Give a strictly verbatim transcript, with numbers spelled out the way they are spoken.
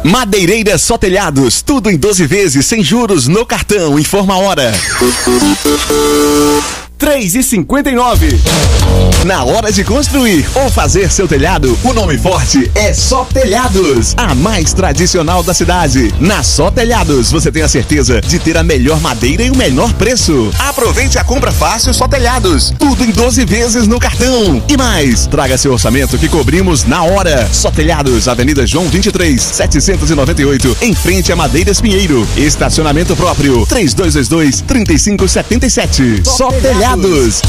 Madeireiras Só Telhados, tudo em doze vezes, sem juros, no cartão, informa a hora. três e cinquenta e nove. Na hora de construir ou fazer seu telhado, o nome forte é Só Telhados, a mais tradicional da cidade. Na Só Telhados, você tem a certeza de ter a melhor madeira e o menor preço. Aproveite a compra fácil Só Telhados, tudo em doze vezes no cartão. E mais, traga seu orçamento que cobrimos na hora. Só Telhados, Avenida João vinte e três, setecentos e noventa e oito, em frente a Madeiras Pinheiro. Estacionamento próprio, três dois dois dois, três cinco sete sete. Só Telhados,